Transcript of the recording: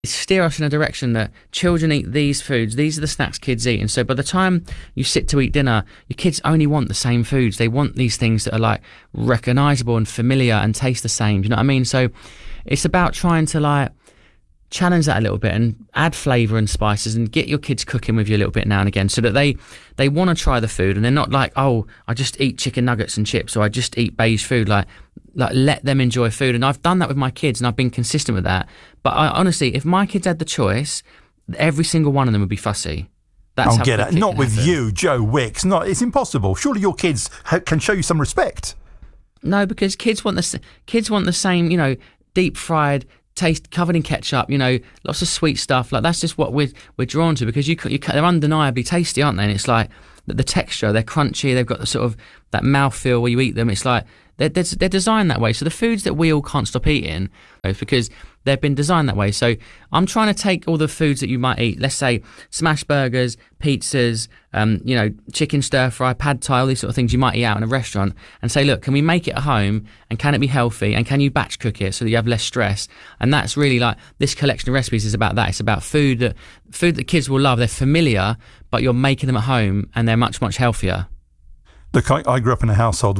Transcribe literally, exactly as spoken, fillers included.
steer us in a direction that children eat these foods, these are the snacks kids eat. And so by the time you sit to eat dinner, your kids only want the same foods. They want these things that are like recognizable and familiar and taste the same. Do you know what I mean? So it's about trying to like challenge that a little bit and add flavor and spices and get your kids cooking with you a little bit now and again, so that they they want to try the food and they're not like, oh, I just eat chicken nuggets and chips, or I just eat beige food. Like like let them enjoy food. And I've done that with my kids and I've been consistent with that. But I honestly, if my kids had the choice, every single one of them would be fussy. That's I'll how get it. Not with happen. you, Joe Wicks. Not, it's impossible. Surely your kids ha- can show you some respect. No, because kids want the kids want the same, you know, deep fried, taste covered in ketchup, you know, lots of sweet stuff. Like that's just what we're we're drawn to, because you, you they're undeniably tasty, aren't they? And it's like the, the texture, they're crunchy, they've got the sort of that mouthfeel where you eat them. It's like they're, they're they're designed that way. So the foods that we all can't stop eating is because they've been designed that way. So I'm trying to take all the foods that you might eat, let's say smash burgers, pizzas, um, you know, chicken stir fry, pad thai, all these sort of things you might eat out in a restaurant, and say, look, can we make it at home, and can it be healthy, and can you batch cook it so that you have less stress? And that's really like this collection of recipes is about that. It's about food that food that kids will love. They're familiar, but you're making them at home and they're much, much healthier. Look, I, I grew up in a household